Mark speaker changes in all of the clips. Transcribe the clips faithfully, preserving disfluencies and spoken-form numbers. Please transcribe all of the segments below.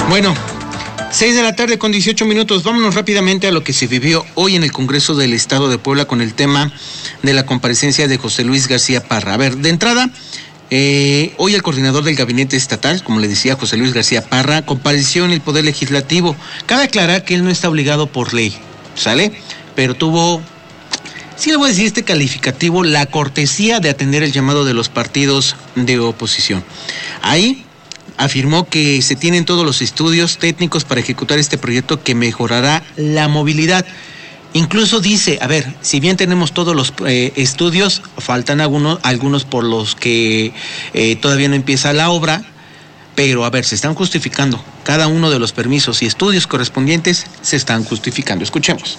Speaker 1: Bueno, seis de la tarde con dieciocho minutos. Vámonos rápidamente a lo que se vivió hoy en el Congreso del Estado de Puebla con el tema de la comparecencia de José Luis García Parra. A ver, de entrada, eh, hoy el coordinador del gabinete estatal, como le decía, José Luis García Parra, compareció en el Poder Legislativo. Cabe aclarar que él no está obligado por ley, ¿sale? Pero tuvo, sí le voy a decir este calificativo, la cortesía de atender el llamado de los partidos de oposición. Ahí afirmó que se tienen todos los estudios técnicos para ejecutar este proyecto que mejorará la movilidad. Incluso dice, a ver, si bien tenemos todos los eh, estudios, faltan algunos, algunos por los que eh, todavía no empieza la obra, pero a ver, se están justificando. Cada uno de los permisos y estudios correspondientes se están justificando. Escuchemos.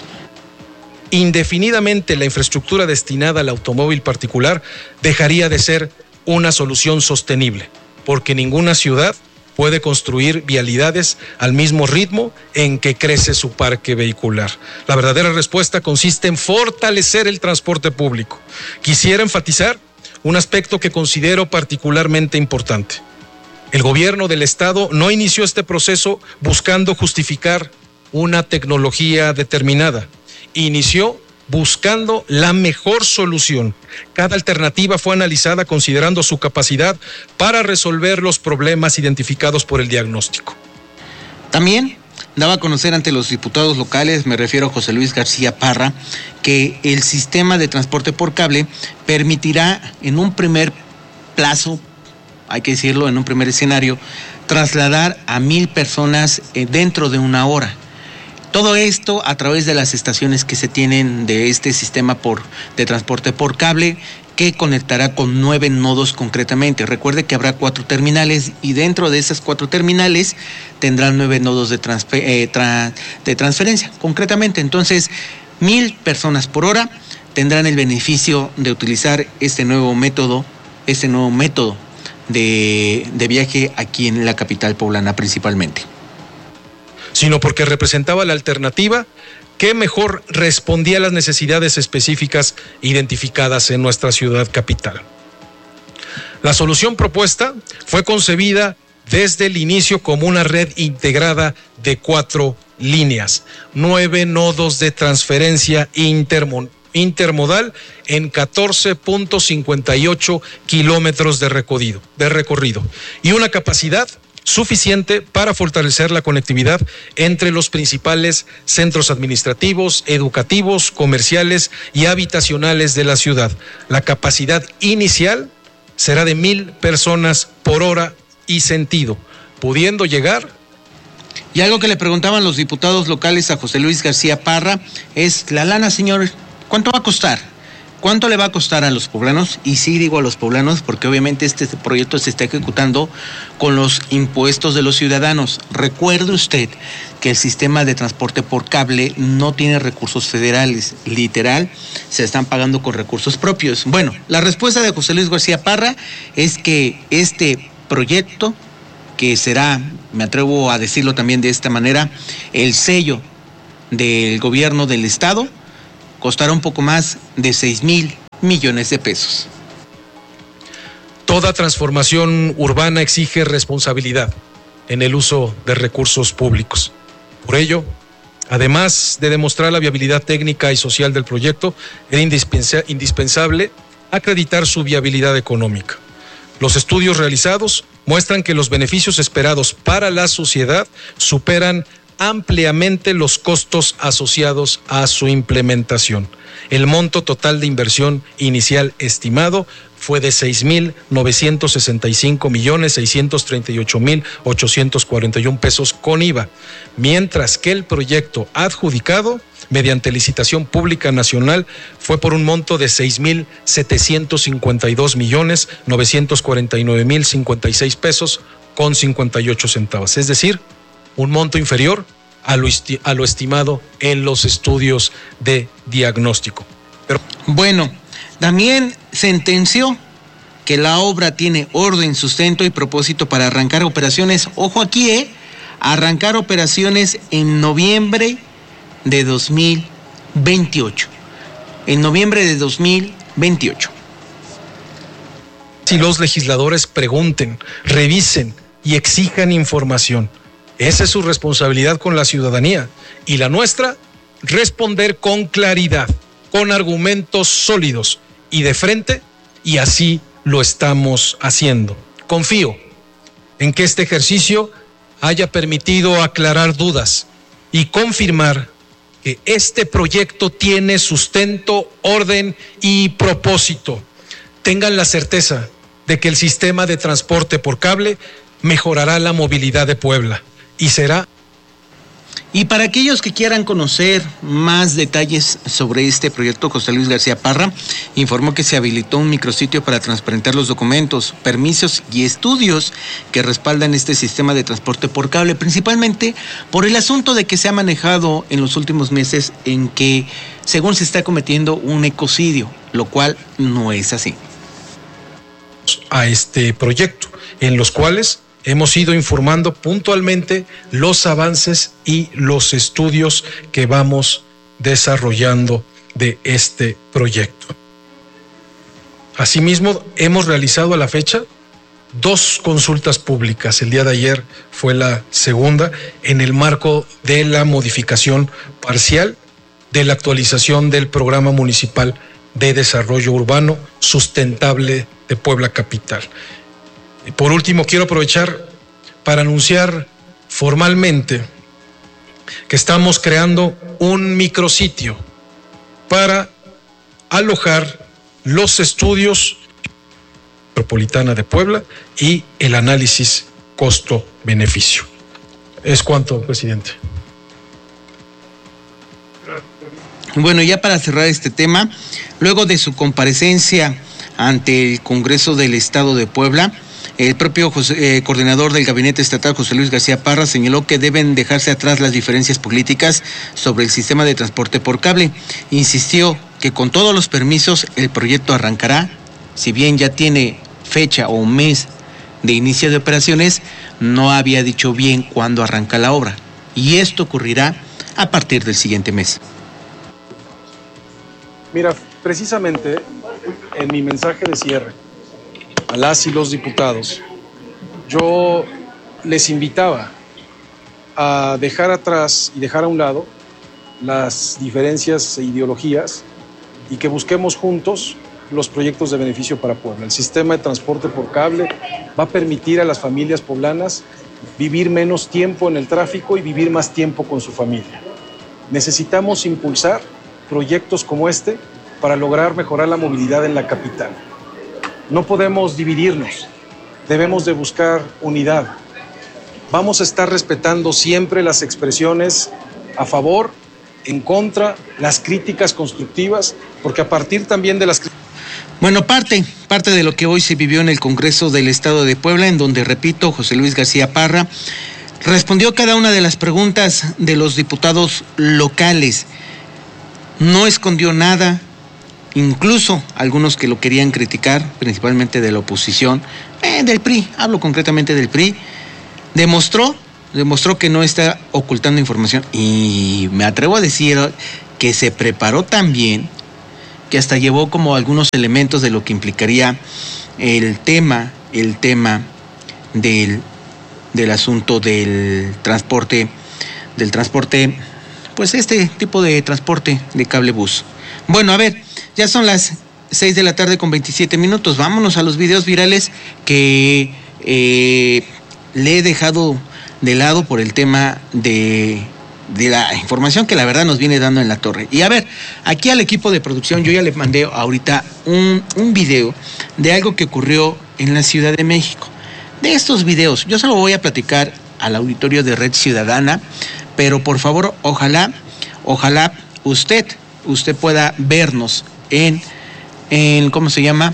Speaker 2: Indefinidamente la infraestructura destinada al automóvil particular dejaría de ser una solución sostenible, porque ninguna ciudad puede construir vialidades al mismo ritmo en que crece su parque vehicular. La verdadera respuesta consiste en fortalecer el transporte público. Quisiera enfatizar un aspecto que considero particularmente importante. El gobierno del Estado no inició este proceso buscando justificar una tecnología determinada. Inició buscando la mejor solución. Cada alternativa fue analizada considerando su capacidad para resolver los problemas identificados por el diagnóstico.
Speaker 1: También daba a conocer ante los diputados locales, me refiero a José Luis García Parra, que el sistema de transporte por cable permitirá en un primer plazo, hay que decirlo, en un primer escenario, trasladar a mil personas dentro de una hora. Todo esto a través de las estaciones que se tienen de este sistema por, de transporte por cable, que conectará con nueve nodos concretamente. Recuerde que habrá cuatro terminales y dentro de esas cuatro terminales tendrán nueve nodos de, transfer, eh, tra, de transferencia, concretamente. Entonces, mil personas por hora tendrán el beneficio de utilizar este nuevo método, este nuevo método de, de viaje aquí en la capital poblana principalmente.
Speaker 2: Sino porque representaba la alternativa que mejor respondía a las necesidades específicas identificadas en nuestra ciudad capital. La solución propuesta fue concebida desde el inicio como una red integrada de cuatro líneas, nueve nodos de transferencia intermodal, intermodal en catorce punto cincuenta y ocho kilómetros de recorrido, de recorrido y una capacidad suficiente para fortalecer la conectividad entre los principales centros administrativos, educativos, comerciales y habitacionales de la ciudad. La capacidad inicial será de mil personas por hora y sentido, pudiendo llegar.
Speaker 1: Y algo que le preguntaban los diputados locales a José Luis García Parra es, la lana, señor, ¿cuánto va a costar? ¿Cuánto le va a costar a los poblanos? Y sí digo a los poblanos porque obviamente este proyecto se está ejecutando con los impuestos de los ciudadanos. Recuerde usted que el sistema de transporte por cable no tiene recursos federales. Literal, se están pagando con recursos propios. Bueno, la respuesta de José Luis García Parra es que este proyecto, que será, me atrevo a decirlo también de esta manera, el sello del gobierno del estado, costará un poco más de seis mil millones de pesos.
Speaker 2: Toda transformación urbana exige responsabilidad en el uso de recursos públicos. Por ello, además de demostrar la viabilidad técnica y social del proyecto, era indispensable acreditar su viabilidad económica. Los estudios realizados muestran que los beneficios esperados para la sociedad superan ampliamente los costos asociados a su implementación. El monto total de inversión inicial estimado fue de seis mil novecientos sesenta y cinco millones seiscientos treinta y ocho mil ochocientos cuarenta y uno pesos con I V A, mientras que el proyecto adjudicado mediante licitación pública nacional fue por un monto de seis mil setecientos cincuenta y dos millones novecientos cuarenta y nueve mil cincuenta y seis pesos con cincuenta y ocho centavos, es decir, un monto inferior a lo, esti- a lo estimado en los estudios de diagnóstico. Pero...
Speaker 1: Bueno, también sentenció que la obra tiene orden, sustento y propósito para arrancar operaciones, ojo aquí, ¿eh? Arrancar operaciones en noviembre de dos mil veintiocho. En noviembre de dos mil veintiocho.
Speaker 2: Si los legisladores pregunten, revisen y exijan información, Esa es su responsabilidad con la ciudadanía. Y la nuestra, responder con claridad, con argumentos sólidos y de frente, y así lo estamos haciendo. Confío en que este ejercicio haya permitido aclarar dudas y confirmar que este proyecto tiene sustento, orden y propósito. Tengan la certeza de que el sistema de transporte por cable mejorará la movilidad de Puebla y será.
Speaker 1: Y para aquellos que quieran conocer más detalles sobre este proyecto, José Luis García Parra informó que se habilitó un micrositio para transparentar los documentos, permisos y estudios que respaldan este sistema de transporte por cable, principalmente por el asunto de que se ha manejado en los últimos meses en que, según se está cometiendo un ecocidio, lo cual no es así.
Speaker 2: A este proyecto, en los cuales hemos ido informando puntualmente los avances y los estudios que vamos desarrollando de este proyecto. Asimismo, hemos realizado a la fecha dos consultas públicas. El día de ayer fue la segunda en el marco de la modificación parcial de la actualización del Programa Municipal de Desarrollo Urbano Sustentable de Puebla Capital. Y por último, quiero aprovechar para anunciar formalmente que estamos creando un micrositio para alojar los estudios metropolitana de Puebla y el análisis costo-beneficio. Es cuanto, presidente.
Speaker 1: Bueno, ya para cerrar este tema, luego de su comparecencia ante el Congreso del Estado de Puebla, el propio José, eh, coordinador del Gabinete Estatal, José Luis García Parra, señaló que deben dejarse atrás las diferencias políticas sobre el sistema de transporte por cable. Insistió que con todos los permisos el proyecto arrancará, si bien ya tiene fecha o mes de inicio de operaciones, no había dicho bien cuándo arranca la obra, y esto ocurrirá a partir del siguiente mes.
Speaker 3: Mira, precisamente en mi mensaje de cierre a las y los diputados, yo les invitaba a dejar atrás y dejar a un lado las diferencias e ideologías y que busquemos juntos los proyectos de beneficio para Puebla. El sistema de transporte por cable va a permitir a las familias poblanas vivir menos tiempo en el tráfico y vivir más tiempo con su familia. Necesitamos impulsar proyectos como este para lograr mejorar la movilidad en la capital. No podemos dividirnos, debemos de buscar unidad. Vamos a estar respetando siempre las expresiones a favor, en contra, las críticas constructivas, porque a partir también de las...
Speaker 1: Bueno, parte, parte de lo que hoy se vivió en el Congreso del Estado de Puebla, en donde, repito, José Luis García Parra respondió cada una de las preguntas de los diputados locales. No escondió nada. Incluso algunos que lo querían criticar, principalmente de la oposición, eh, del P R I, hablo concretamente del P R I, demostró, demostró que no está ocultando información, y me atrevo a decir que se preparó tan bien que hasta llevó como algunos elementos de lo que implicaría el tema, el tema del, del asunto del transporte, del transporte, pues este tipo de transporte de cable bus. Bueno, a ver, ya son las seis de la tarde con veintisiete minutos. Vámonos a los videos virales que eh, le he dejado de lado por el tema de, de la información que la verdad nos viene dando en la torre. Y a ver, aquí al equipo de producción yo ya le mandé ahorita un, un video de algo que ocurrió en la Ciudad de México. De estos videos, yo se lo voy a platicar al auditorio de Red Ciudadana, pero por favor, ojalá, ojalá usted, usted pueda vernos en, en, ¿cómo se llama?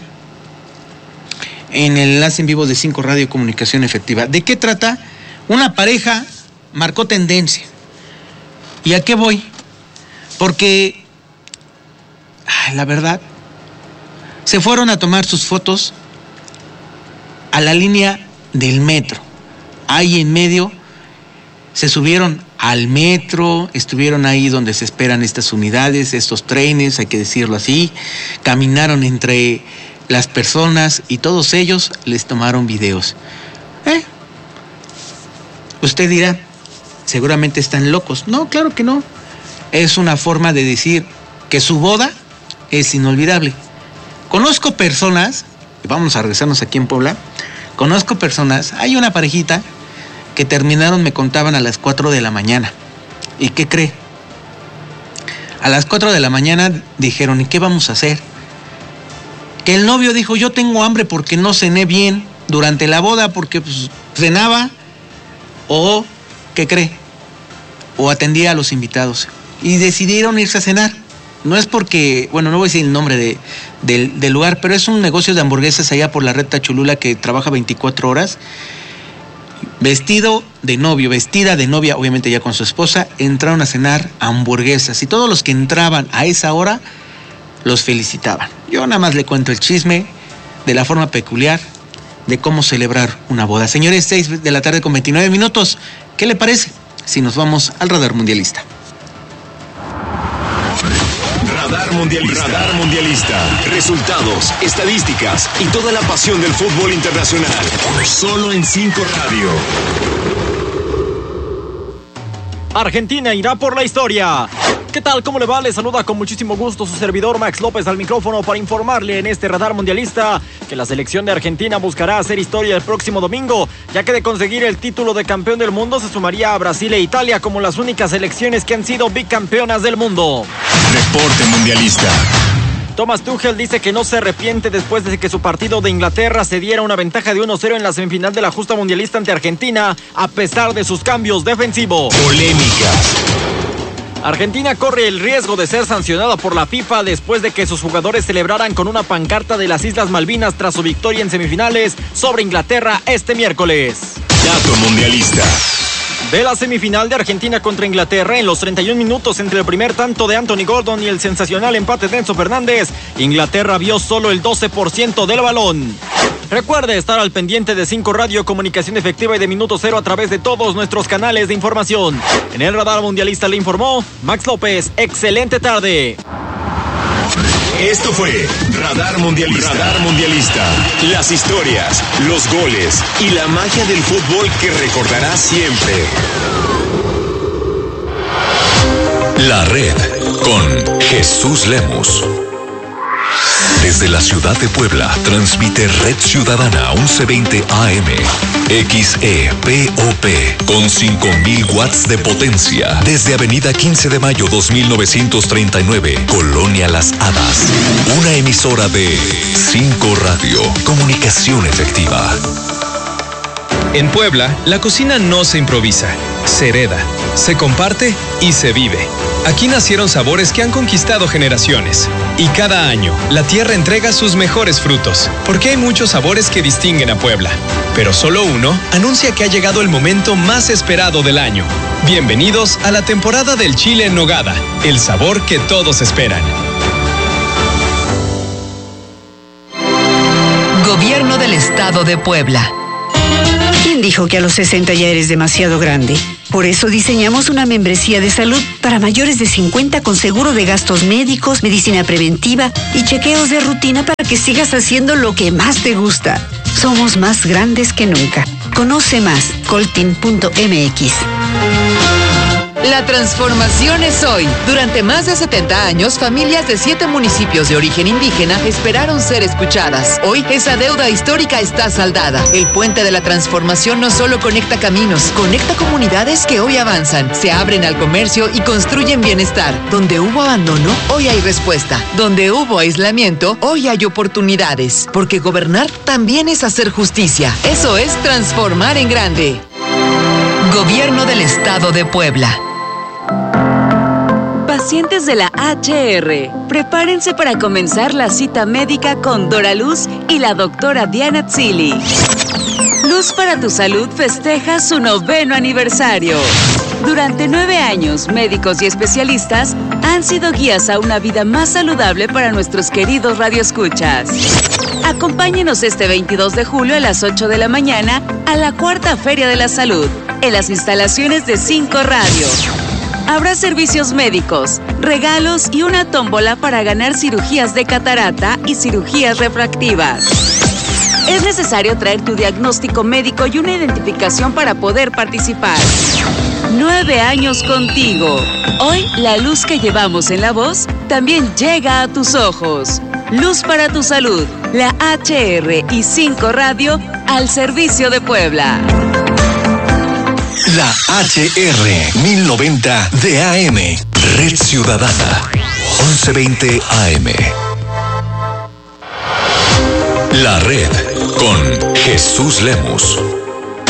Speaker 1: En el enlace en vivo de cinco Radio Comunicación Efectiva. ¿De qué trata? Una pareja marcó tendencia. ¿Y a qué voy? Porque, ay, la verdad, se fueron a tomar sus fotos a la línea del metro. Ahí en medio se subieron al metro, estuvieron ahí donde se esperan estas unidades, estos trenes, hay que decirlo así, caminaron entre las personas y todos ellos les tomaron videos. ¿Eh? Usted dirá, seguramente están locos. No, claro que no. Es una forma de decir que su boda es inolvidable. Conozco personas, vamos a regresarnos aquí en Puebla, conozco personas, hay una parejita que terminaron, me contaban, a las cuatro de la mañana. ¿Y qué cree? A las cuatro de la mañana dijeron, ¿y qué vamos a hacer? Que el novio dijo, yo tengo hambre porque no cené bien durante la boda, porque pues, cenaba, o, ¿qué cree? O atendía a los invitados. Y decidieron irse a cenar. No es porque, bueno, no voy a decir el nombre de, de, del lugar, pero es un negocio de hamburguesas allá por la Recta Cholula que trabaja veinticuatro horas. Vestido de novio, vestida de novia, obviamente ya con su esposa, entraron a cenar hamburguesas. Y todos los que entraban a esa hora los felicitaban. Yo nada más le cuento el chisme de la forma peculiar de cómo celebrar una boda. Señores, seis de la tarde con veintinueve minutos. ¿Qué le parece si nos vamos al Radar Mundialista?
Speaker 4: Radar Mundialista. Radar Mundialista. Resultados, estadísticas y toda la pasión del fútbol internacional. Solo en cinco Radio.
Speaker 5: Argentina irá por la historia. ¿Qué tal? ¿Cómo le va? Le saluda con muchísimo gusto su servidor Max López al micrófono para informarle en este Radar Mundialista que la selección de Argentina buscará hacer historia el próximo domingo, ya que de conseguir el título de campeón del mundo se sumaría a Brasil e Italia como las únicas selecciones que han sido bicampeonas del mundo.
Speaker 4: Reporte Mundialista.
Speaker 5: Thomas Tuchel dice que no se arrepiente después de que su partido de Inglaterra se diera una ventaja de uno cero en la semifinal de la justa mundialista ante Argentina, a pesar de sus cambios defensivos.
Speaker 4: Polémicas.
Speaker 5: Argentina corre el riesgo de ser sancionada por la FIFA después de que sus jugadores celebraran con una pancarta de las Islas Malvinas tras su victoria en semifinales sobre Inglaterra este miércoles.
Speaker 4: Dato Mundialista.
Speaker 5: De la semifinal de Argentina contra Inglaterra, en los treinta y un minutos entre el primer tanto de Anthony Gordon y el sensacional empate de Enzo Fernández, Inglaterra vio solo el doce por ciento del balón. Recuerde estar al pendiente de cinco Radio, comunicación efectiva y de minuto cero a través de todos nuestros canales de información. En el Radar Mundialista le informó Max López. Excelente tarde.
Speaker 4: Esto fue Radar Mundialista. Radar Mundialista. Las historias, los goles y la magia del fútbol que recordarás siempre. La Red con Jesús Lemus. Desde la ciudad de Puebla, transmite Red Ciudadana once veinte A M, X E P O P, con cinco mil watts de potencia. Desde Avenida quince de mayo dos mil novecientos treinta y nueve, Colonia Las Hadas. Una emisora de cinco Radio, comunicación efectiva.
Speaker 6: En Puebla, la cocina no se improvisa, se hereda, se comparte y se vive. Aquí nacieron sabores que han conquistado generaciones. Y cada año, la tierra entrega sus mejores frutos, porque hay muchos sabores que distinguen a Puebla. Pero solo uno anuncia que ha llegado el momento más esperado del año. Bienvenidos a la temporada del chile en nogada, el sabor que todos esperan.
Speaker 7: Gobierno del Estado de Puebla. ¿Quién dijo que a los sesenta ya eres demasiado grande? Por eso diseñamos una membresía de salud para mayores de cincuenta con seguro de gastos médicos, medicina preventiva y chequeos de rutina para que sigas haciendo lo que más te gusta. Somos más grandes que nunca. Conoce más, coltin punto m x.
Speaker 8: La transformación es hoy. Durante más de setenta años, familias de siete municipios de origen indígena esperaron ser escuchadas. Hoy, esa deuda histórica está saldada. El puente de la transformación no solo conecta caminos, conecta comunidades que hoy avanzan, se abren al comercio y construyen bienestar. Donde hubo abandono, hoy hay respuesta. Donde hubo aislamiento, hoy hay oportunidades. Porque gobernar también es hacer justicia. Eso es transformar en grande.
Speaker 7: Gobierno del Estado de Puebla.
Speaker 9: Pacientes de la H R, prepárense para comenzar la cita médica con Dora Luz y la doctora Diana Tzili. Luz para tu Salud festeja su noveno aniversario. Durante nueve años, médicos y especialistas han sido guías a una vida más saludable para nuestros queridos radioescuchas. Acompáñenos este veintidós de julio a las ocho de la mañana a la Cuarta Feria de la Salud, en las instalaciones de cinco Radio. Habrá servicios médicos, regalos y una tómbola para ganar cirugías de catarata y cirugías refractivas. Es necesario traer tu diagnóstico médico y una identificación para poder participar. Nueve años contigo. Hoy, la luz que llevamos en la voz también llega a tus ojos. Luz para tu salud. La H R y cinco Radio al servicio de Puebla.
Speaker 4: La H R mil noventa de A M. Red Ciudadana. once veinte A M. La Red con Jesús Lemus.